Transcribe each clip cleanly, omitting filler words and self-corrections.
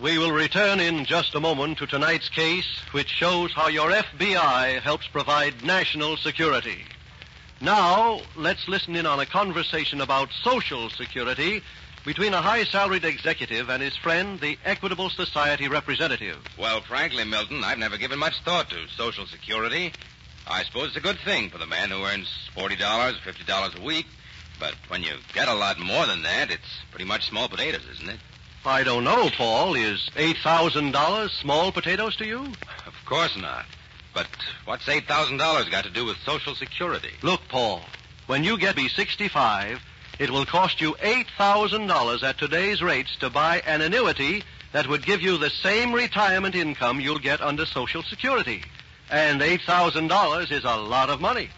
We will return in just a moment to tonight's case, which shows how your FBI helps provide national security. Now, let's listen in on a conversation about Social Security between a high-salaried executive and his friend, the Equitable Society representative. Well, frankly, Milton, I've never given much thought to Social Security. I suppose it's a good thing for the man who earns $40, $50 a week. But when you get a lot more than that, it's pretty much small potatoes, isn't it? I don't know, Paul. Is $8,000 small potatoes to you? Of course not. But what's $8,000 got to do with Social Security? Look, Paul, when you get to be 65, it will cost you $8,000 at today's rates to buy an annuity that would give you the same retirement income you'll get under Social Security. And $8,000 is a lot of money.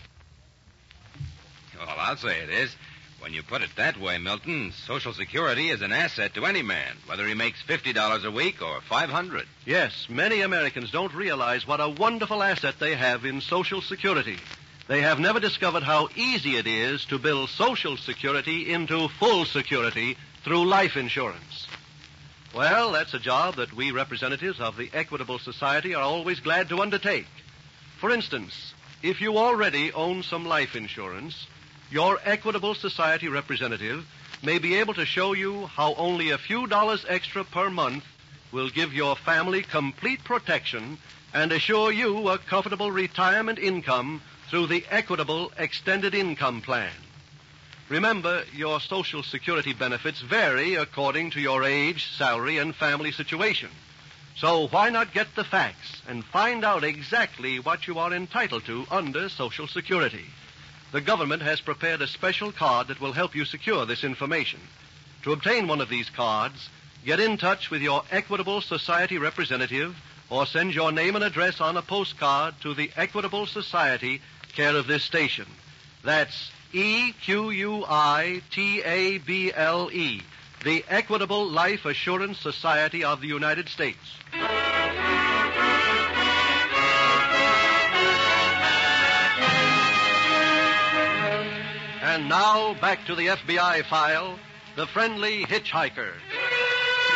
Well, I'll say it is. When you put it that way, Milton, Social Security is an asset to any man, whether he makes $50 a week or $500. Yes, many Americans don't realize what a wonderful asset they have in Social Security. They have never discovered how easy it is to build Social Security into full security through life insurance. Well, that's a job that we representatives of the Equitable Society are always glad to undertake. For instance, if you already own some life insurance, your Equitable Society representative may be able to show you how only a few dollars extra per month will give your family complete protection and assure you a comfortable retirement income through the Equitable Extended Income Plan. Remember, your Social Security benefits vary according to your age, salary, and family situation. So why not get the facts and find out exactly what you are entitled to under Social Security? The government has prepared a special card that will help you secure this information. To obtain one of these cards, get in touch with your Equitable Society representative or send your name and address on a postcard to the Equitable Society, care of this station. That's EQUITABLE, the Equitable Life Assurance Society of the United States. And now, back to the FBI file, The Friendly Hitchhiker.